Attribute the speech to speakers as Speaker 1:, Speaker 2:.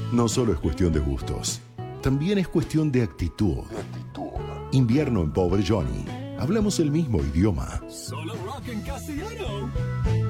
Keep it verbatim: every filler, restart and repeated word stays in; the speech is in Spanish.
Speaker 1: No solo es cuestión de gustos, también es cuestión de actitud. Invierno en Pobre Johnny. Hablamos el mismo idioma.
Speaker 2: Solo rock en castellano.